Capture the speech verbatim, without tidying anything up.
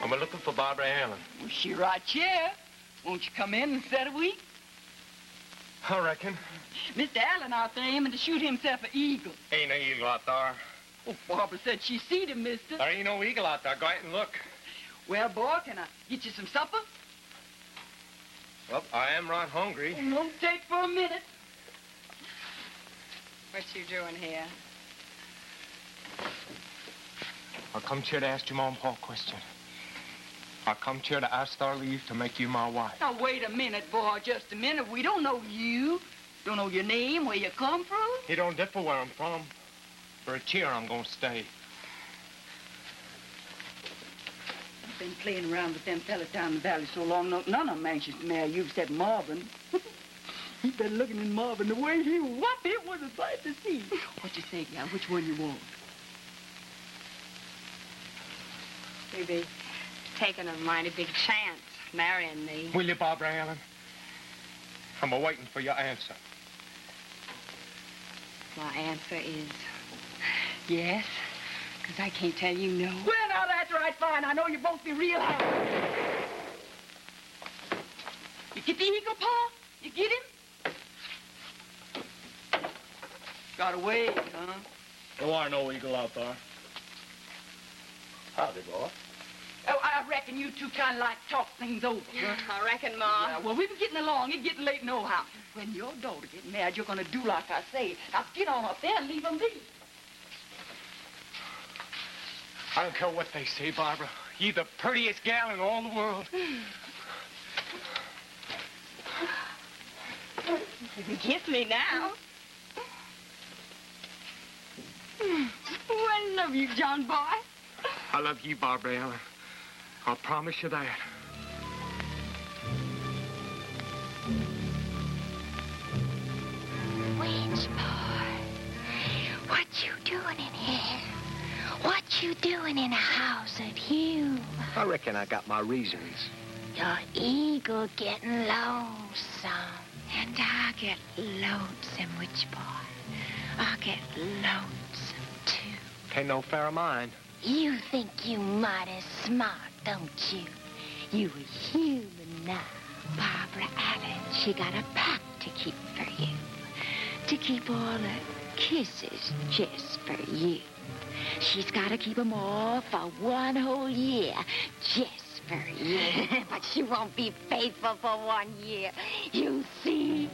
And we're looking for Barbara Allen. Well, she right here. Won't you come in and set a week? I reckon. Mister Allen out there aiming to shoot himself an eagle. Ain't no eagle out there. Oh, Barbara said she seen him, mister. There ain't no eagle out there. Go out and look. Well, boy, can I get you some supper? Well, I am right hungry. It won't take for a minute. What you doing here? I come here to ask your mom and pa a question. I come here to ask their leave to make you my wife. Now, wait a minute, boy, just a minute. We don't know you. Don't know your name, where you come from. It don't differ where I'm from. For a cheer, I'm gonna stay. I've been playing around with them fellas down in the valley so long, no, none of them anxious to marry you except Marvin. He been looking at Marvin the way he what it was a sight to see. What you say, gal? Which one you want? You be taking a mighty big chance marrying me. Will you, Barbara Allen? I'm a-waiting for your answer. My answer is yes, because I can't tell you no. Well, now, that's right, fine. I know you both be real hard. You get the eagle, Pa? You get him? Got away, huh? There are no eagle out there. Howdy, boy. Oh, I reckon you two kind of like talk things over, huh? I reckon, Ma. Yeah, well, we've been getting along. It's getting late nohow. When your daughter gets married, you're going to do like I say. Now, get on up there and leave them be. I don't care what they say, Barbara. You're the prettiest gal in all the world. You can kiss me now. Oh, I love you, John boy. I love you, Barbara Allen. I'll promise you that. Witch boy, what you doing in here? What you doing in a house of you? I reckon I got my reasons. Your eagle getting lonesome. And I get lonesome, witch boy. I get lonesome, too. Ain't no fair of mine. You think you mighty smart, don't you? You a human now. Barbara Allen, she got a pact to keep for you. To keep all her kisses just for you. She's got to keep them all for one whole year, just for you. But she won't be faithful for one year. You see?